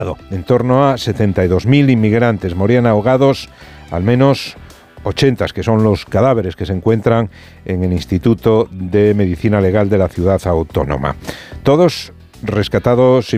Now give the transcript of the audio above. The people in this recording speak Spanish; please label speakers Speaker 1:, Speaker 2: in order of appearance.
Speaker 1: En torno a 72.000 inmigrantes morían ahogados, al menos 80, que son los cadáveres que se encuentran en el Instituto de Medicina Legal de la ciudad autónoma. Todos rescatados